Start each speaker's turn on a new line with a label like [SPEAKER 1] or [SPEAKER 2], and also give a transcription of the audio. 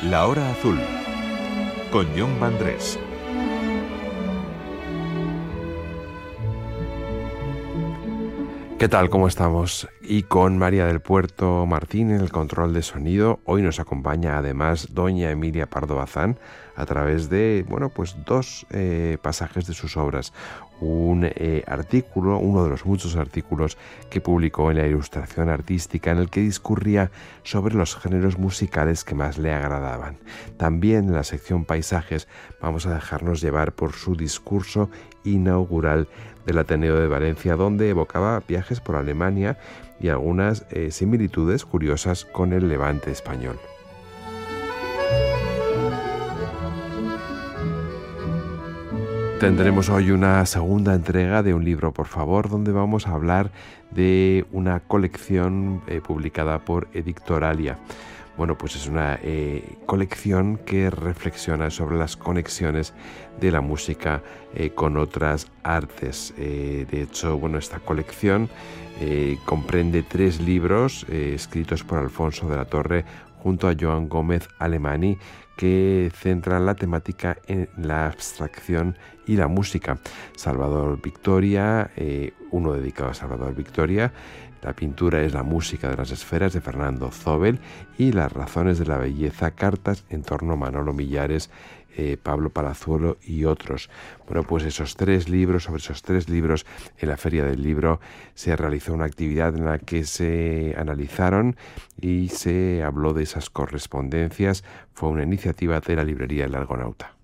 [SPEAKER 1] La Hora Azul, con Jon Vandrés.
[SPEAKER 2] ¿Qué tal? ¿Cómo estamos? Y con María del Puerto Martín en el control de sonido. Hoy nos acompaña además doña Emilia Pardo Bazán a través de, dos pasajes de sus obras. Un artículo, uno de los muchos artículos que publicó en la Ilustración Artística, en el que discurría sobre los géneros musicales que más le agradaban. También en la sección Paisajes vamos a dejarnos llevar por su discurso inaugural del Ateneo de Valencia, donde evocaba viajes por Alemania y algunas similitudes curiosas con el Levante español. Tendremos hoy una segunda entrega de Un libro, por favor, donde vamos a hablar de una colección publicada por Edictoralia. Bueno, pues es una colección que reflexiona sobre las conexiones de la música con otras artes. De hecho, esta colección comprende 3 libros escritos por Alfonso de la Torre junto a Joan Gómez Alemany, que centran la temática en la abstracción y la música. Salvador Victoria, uno dedicado a Salvador Victoria. La pintura es la música de las esferas, de Fernando Zóbel, y Las razones de la belleza, cartas en torno a Manolo Millares, Pablo Palazuelo y otros. Sobre esos 3 libros, en la Feria del Libro se realizó una actividad en la que se analizaron y se habló de esas correspondencias. Fue una iniciativa de la librería El Argonauta.